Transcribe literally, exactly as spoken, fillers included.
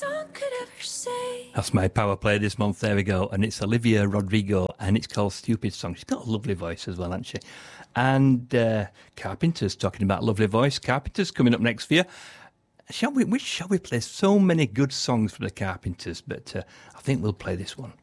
song could ever say. That's my power play this month. There we go. And it's Olivia Rodrigo, and it's called Stupid Song. She's got a lovely voice as well, hasn't she? And uh, Carpenters, talking about lovely voice. Carpenters coming up next for you. Shall we, which shall we play? So many good songs for the Carpenters, but uh, I think we'll play this one.